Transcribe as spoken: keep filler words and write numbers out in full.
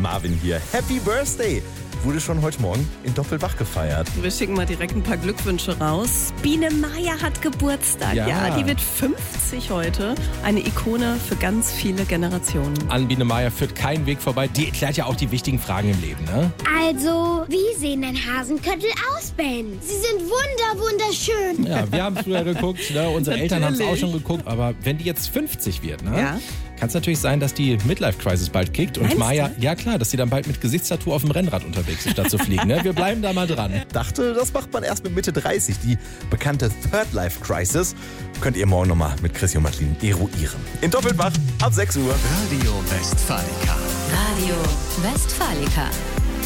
Marvin hier. Happy Birthday! Wurde schon heute Morgen in Doppelbach gefeiert. Wir schicken mal direkt ein paar Glückwünsche raus. Biene Meier hat Geburtstag. Ja. ja, die wird fünfzig heute. Eine Ikone für ganz viele Generationen. An Biene Meier führt kein Weg vorbei. Die erklärt ja auch die wichtigen Fragen im Leben, ne? Also, wie sehen denn Hasenköttel aus, Ben? Sie sind wunder, wunderschön. Ja, wir haben früher geguckt, ne? Unsere Eltern haben es auch Natürlich. schon geguckt. Aber wenn die jetzt fünfzig wird, ne? Ja. Kann es natürlich sein, dass die Midlife-Crisis bald kickt. Und Meinst Maya, du? ja klar, dass sie dann bald mit Gesichtstattoo auf dem Rennrad unterwegs ist, statt zu fliegen. Ne? Wir bleiben da mal dran. Dachte, das macht man erst mit Mitte dreißig. Die bekannte Third Life Crisis könnt ihr morgen nochmal mit Chrissy und Madeline eruieren. In Doppelbach ab sechs Uhr. Radio Westfalica. Radio Westfalica.